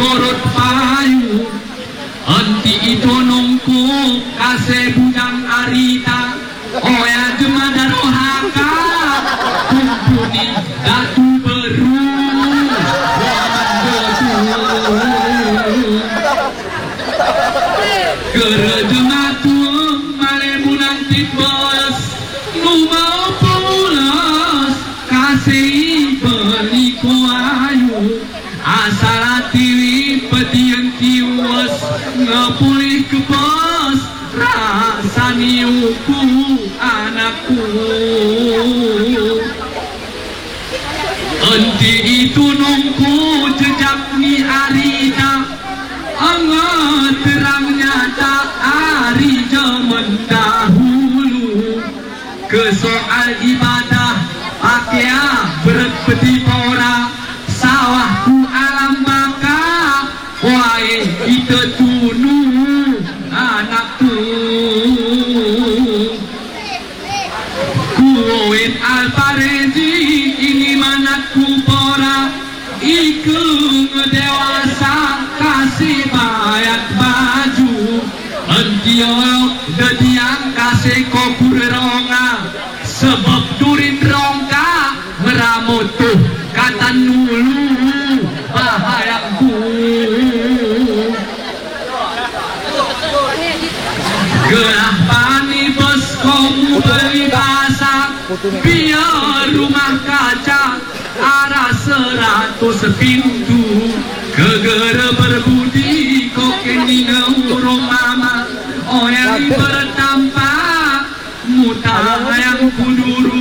korot payu anti itu nongku kase bujang arita oya jemada rohaka kumpuni datu beru gere jematu malemunan tibas nu mau pulas kasih beli kuayu asal tiwi petian tiwas ngapulih ke bos rasa niuku anakku enti itu nungku jejak ni arita angat terangnya tak hari zaman dahulu ke soal ibadah pakaian berat peti pora sawahku alam baka wae kita tunu anakku kuoin alparezi ini manatku pora iku ngedewasa kasih bayat baju antiok dediang kasih kokur ronga sebab durin rongka meramutuh kata nulu bahayaku gerah pani bos komu beli basa biar rumah kaca arah 100 pintu kegera berbudi kokeni ngeurung mama oyang bertampak muta yang kuduru